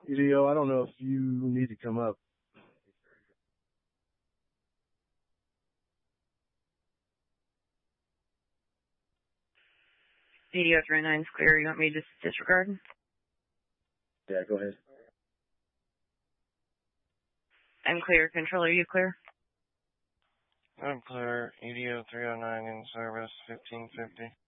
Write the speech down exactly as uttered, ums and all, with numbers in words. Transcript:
E D O, I don't know if you need to come up. E D O three nine's clear. You want me to just disregard? Yeah, go ahead. I'm clear. Control, are you clear? I'm clear. E D O three oh nine in service, fifteen fifty.